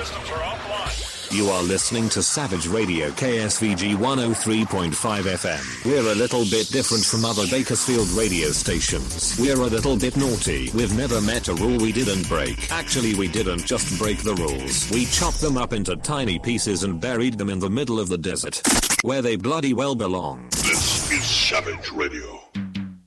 systems are offline. You are listening to Savage Radio KSVG 103.5 FM. We're a little bit different from other Bakersfield radio stations. We're a little bit naughty. We've never met a rule we didn't break. Actually, we didn't just break the rules. We chopped them up into tiny pieces and buried them in the middle of the desert, where they bloody well belong. This is Savage Radio.